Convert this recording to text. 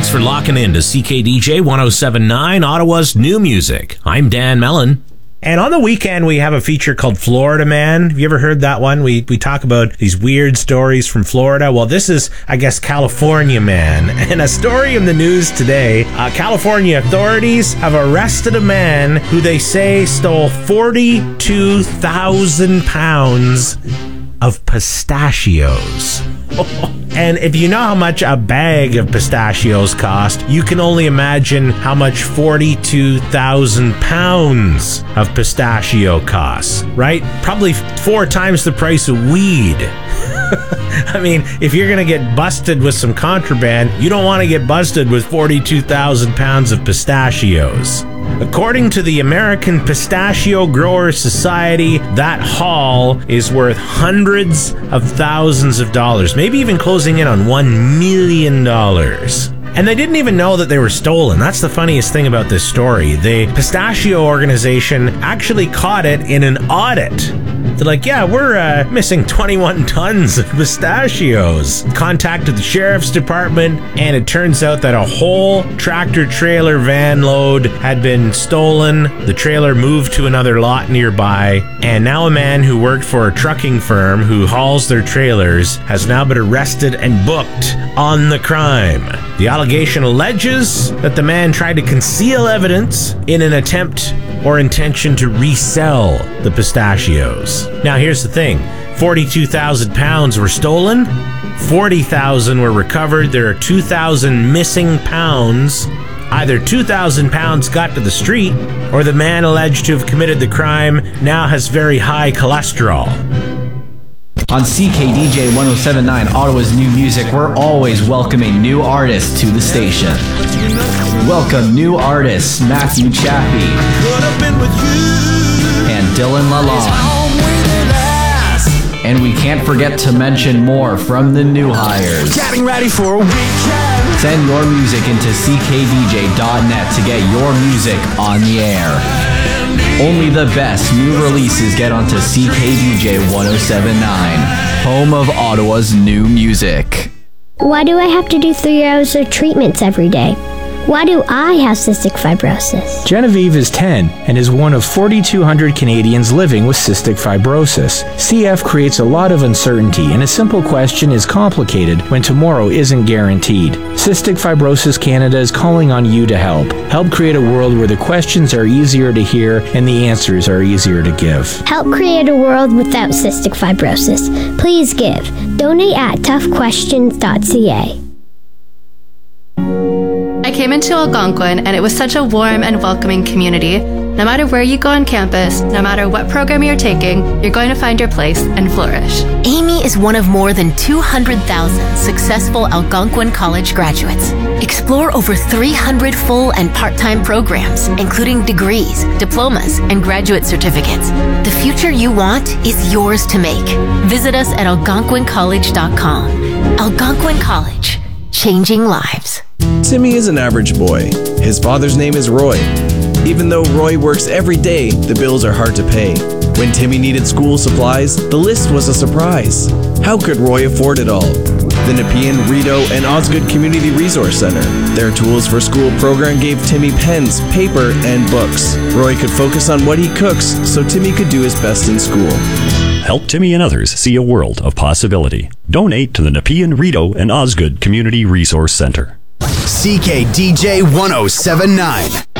Thanks for locking in to CKDJ 1079, Ottawa's new music. I'm Dan Mellon. And on the weekend, we have a feature called Florida Man. Have you ever heard that one? We talk about these weird stories from Florida. Well, this is, I guess, California Man. And a story in the news today, California authorities have arrested a man who they say stole 42,000 pounds of pistachios. And if you know how much a bag of pistachios cost, you can only imagine how much 42,000 pounds of pistachio costs, right? Probably 4 times the price of weed. I mean, if you're going to get busted with some contraband, you don't want to get busted with 42,000 pounds of pistachios. According to the American Pistachio Growers Society, that haul is worth hundreds of thousands of dollars, maybe even closing in on $1 million. And they didn't even know that they were stolen. That's the funniest thing about this story. The Pistachio organization actually caught it in an audit. They're like, yeah, we're missing 21 tons of pistachios. Contacted the sheriff's department, and it turns out that a whole tractor-trailer van load had been stolen. The trailer moved to another lot nearby, and now a man who worked for a trucking firm who hauls their trailers has now been arrested and booked on the crime. The allegation alleges that the man tried to conceal evidence in an attempt or intention to resell the pistachios. Now here's the thing, 42,000 pounds were stolen, 40,000 were recovered, there are 2,000 missing pounds. Either 2,000 pounds got to the street, or the man alleged to have committed the crime now has very high cholesterol. On CKDJ 1079, Ottawa's new music, we're always welcoming new artists to the station. Welcome new artists Matthew Chappie and Dylan Lalonde. And we can't forget to mention more from the new hires. Getting ready for a weekend. Send your music into ckdj.net to get your music on the air. Only the best new releases get onto CKDJ 1079, home of Ottawa's new music. Why do I have to do 3 hours of treatments every day? Why do I have cystic fibrosis? Genevieve is 10 and is one of 4,200 Canadians living with cystic fibrosis. CF creates a lot of uncertainty, and a simple question is complicated when tomorrow isn't guaranteed. Cystic Fibrosis Canada is calling on you to help. Help create a world where the questions are easier to hear and the answers are easier to give. Help create a world without cystic fibrosis. Please give. Donate at toughquestions.ca. I came into Algonquin, and it was such a warm and welcoming community. No matter where you go on campus, no matter what program you're taking, you're going to find your place and flourish. Amy is one of more than 200,000 successful Algonquin College graduates. Explore over 300 full and part-time programs, including degrees, diplomas, and graduate certificates. The future you want is yours to make. Visit us at algonquincollege.com. Algonquin College, changing lives. Timmy is an average boy. His father's name is Roy. Even though Roy works every day, the bills are hard to pay. When Timmy needed school supplies, the list was a surprise. How could Roy afford it all? The Nepean, Rideau, and Osgood Community Resource Center. Their Tools for School program gave Timmy pens, paper, and books. Roy could focus on what he cooks, so Timmy could do his best in school. Help Timmy and others see a world of possibility. Donate to the Nepean, Rideau, and Osgood Community Resource Center. CKDJ 1079.